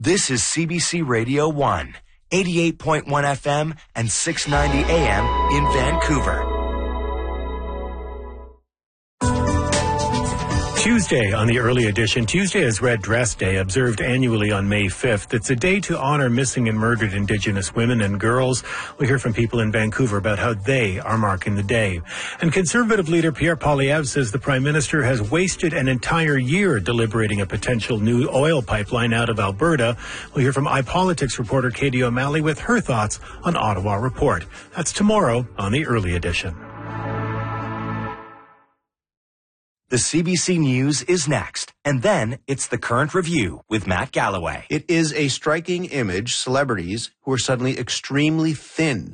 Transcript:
This is CBC Radio 1, 88.1 FM and 690 AM in Vancouver. Tuesday on the early edition. Tuesday is Red Dress Day, observed annually on May 5th. It's a day to honor missing and murdered Indigenous women and girls. We hear from people in Vancouver about how they are marking the day. And Conservative leader Pierre Poilievre says the Prime Minister has wasted an entire year deliberating a potential new oil pipeline out of Alberta. We'll hear from iPolitics reporter Katie O'Malley with her thoughts on Ottawa Report. That's tomorrow on the early edition. The CBC News is next, and then it's the Current Review with Matt Galloway. It is a striking image, celebrities who are suddenly extremely thin.